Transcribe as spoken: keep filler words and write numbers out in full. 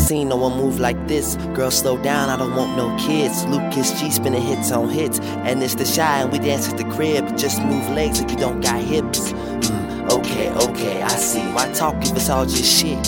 seen no one move like this. Girl, slow down, I don't want no kids. Lucas G spinning hits on hits. And it's the Shy and we dance at the crib. Just move legs like you don't got hips. Mm, okay, okay, I see. Why talk if it's all just shit?